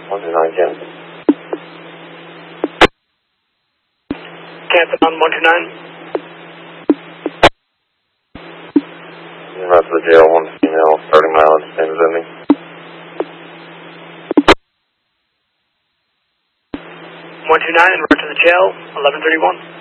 129 Canton. Canton on 129. Out to the jail, one female, starting mileage, same as ending. 129, and we're to the jail, 1131.